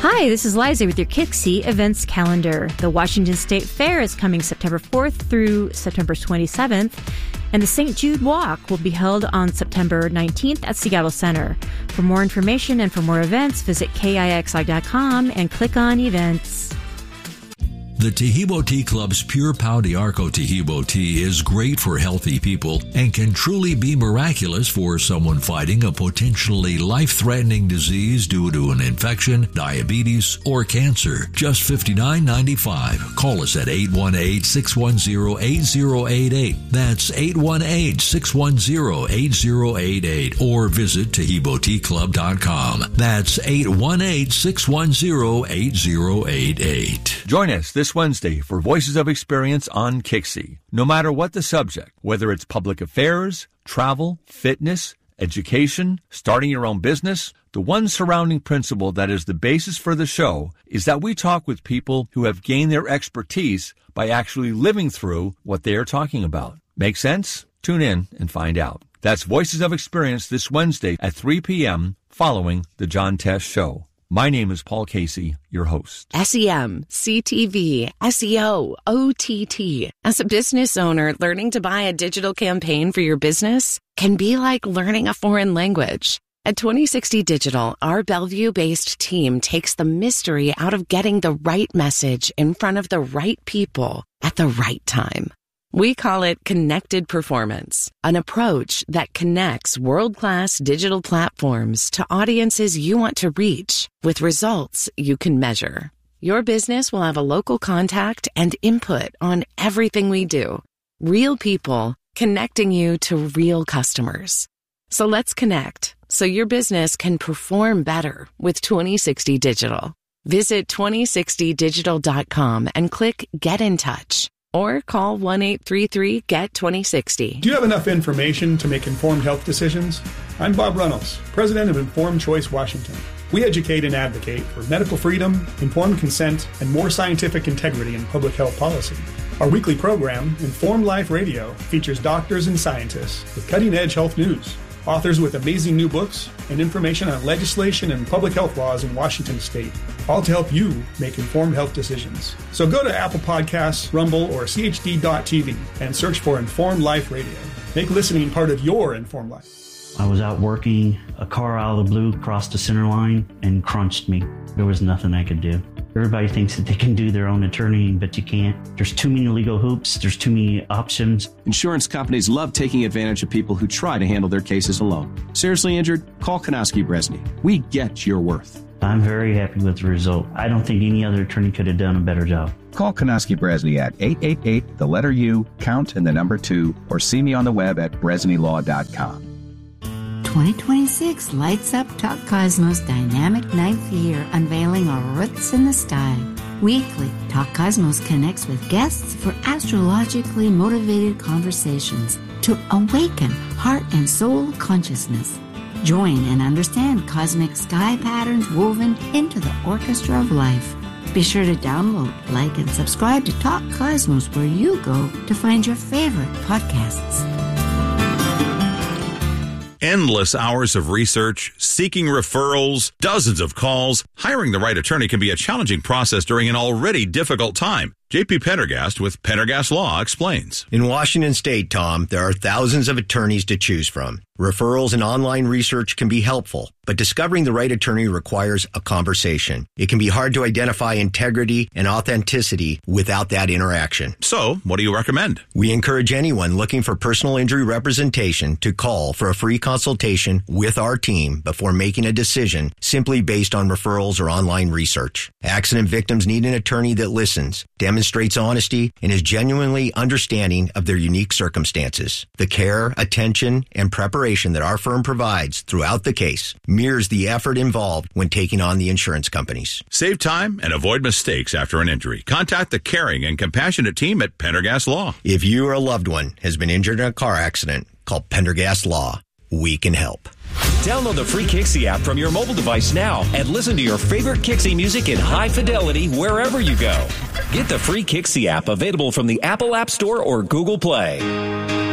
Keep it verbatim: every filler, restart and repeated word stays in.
Hi, this is Liza with your Kixie events calendar. The Washington State Fair is coming September fourth through September twenty-seventh, and the Saint Jude Walk will be held on September nineteenth at Seattle Center. For more information and for more events, visit K I X I dot com and click on events. The Tahibo Tea Club's Pure Pau de Arco Tahibo tea is great for healthy people and can truly be miraculous for someone fighting a potentially life-threatening disease due to an infection, diabetes, or cancer. Just fifty-nine ninety-five. Call us at eight one eight, six one zero, eight zero eight eight. That's eight one eight, six one zero, eight zero eight eight. Or visit Tahibo Tea Club dot com. That's eight one eight, six one zero, eight zero eight eight. Join us this Wednesday for Voices of Experience on Kixie. No matter what the subject, whether it's public affairs, travel, fitness, education, starting your own business, the one surrounding principle that is the basis for the show is that we talk with people who have gained their expertise by actually living through what they are talking about. Make sense? Tune in and find out. That's Voices of Experience this Wednesday at three p.m. following the John Test Show. My name is Paul Casey, your host. S E M, C T V, S E O, O T T. As a business owner, learning to buy a digital campaign for your business can be like learning a foreign language. At twenty sixty Digital, our Bellevue-based team takes the mystery out of getting the right message in front of the right people at the right time. We call it Connected Performance, an approach that connects world-class digital platforms to audiences you want to reach with results you can measure. Your business will have a local contact and input on everything we do. Real people connecting you to real customers. So let's connect so your business can perform better with twenty sixty Digital. Visit twenty sixty digital dot com and click Get in Touch. Or call one eight three three, G E T, twenty sixty. Do you have enough information to make informed health decisions? I'm Bob Reynolds, president of Informed Choice Washington. We educate and advocate for medical freedom, informed consent, and more scientific integrity in public health policy. Our weekly program, Informed Life Radio, features doctors and scientists with cutting-edge health news, authors with amazing new books, and information on legislation and public health laws in Washington State, all to help you make informed health decisions. So go to Apple Podcasts, Rumble, or C H D dot T V and search for Informed Life Radio. Make listening part of your informed life. I was out working, a car out of the blue crossed the center line and crunched me. There was nothing I could do. Everybody thinks that they can do their own attorney, but you can't. There's too many legal hoops. There's too many options. Insurance companies love taking advantage of people who try to handle their cases alone. Seriously injured? Call Konowski Bresney. We get your worth. I'm very happy with the result. I don't think any other attorney could have done a better job. Call Konowski Bresney at eight eight eight, the letter U, count and the number two, or see me on the web at bresney law dot com. twenty twenty-six lights up Talk Cosmos' dynamic ninth year, unveiling our roots in the sky. Weekly, Talk Cosmos connects with guests for astrologically motivated conversations to awaken heart and soul consciousness. Join and understand cosmic sky patterns woven into the orchestra of life. Be sure to download, like, and subscribe to Talk Cosmos where you go to find your favorite podcasts. Endless hours of research, seeking referrals, dozens of calls. Hiring the right attorney can be a challenging process during an already difficult time. J P Pendergast with Pendergast Law explains. In Washington State, Tom, there are thousands of attorneys to choose from. Referrals and online research can be helpful, but discovering the right attorney requires a conversation. It can be hard to identify integrity and authenticity without that interaction. So, what do you recommend? We encourage anyone looking for personal injury representation to call for a free consultation with our team before making a decision simply based on referrals or online research. Accident victims need an attorney that listens, demonstrates honesty, and is genuinely understanding of their unique circumstances. The care, attention, and preparation that our firm provides throughout the case mirrors the effort involved when taking on the insurance companies. Save time and avoid mistakes after an injury. Contact the caring and compassionate team at Pendergast Law. If you or a loved one has been injured in a car accident, call Pendergast Law. We can help. Download the free Kixie app from your mobile device now and listen to your favorite Kixie music in high fidelity wherever you go. Get the free Kixie app available from the Apple App Store or Google Play.